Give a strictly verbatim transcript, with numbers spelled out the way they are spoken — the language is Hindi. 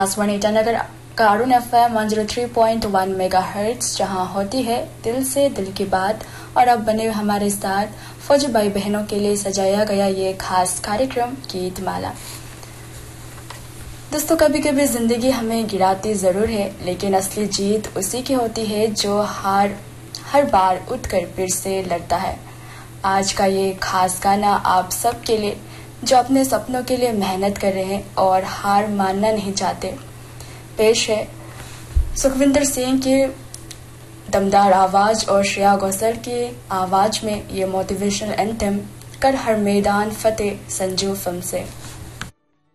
आसवानी ईटानगर का Arun F M one zero three point one mega hertz, जहाँ होती है दिल से दिल की बात। और अब बने हमारे साथ फौजी भाई बहनों के लिए सजाया गया ये खास कार्यक्रम गीत माला। दोस्तों, कभी कभी जिंदगी हमें गिराती जरूर है, लेकिन असली जीत उसी की होती है जो हार हर बार उठकर फिर से लड़ता है। आज का ये खास गाना आप सब के लिए, जो अपने सपनों के लिए मेहनत कर रहे हैं और हार मानना नहीं चाहते। पेश है सुखविंदर सिंह की दमदार आवाज और श्रेया घोषाल की आवाज में ये मोटिवेशनल एंथम कर हर मैदान फतेह संजू फिल्म से।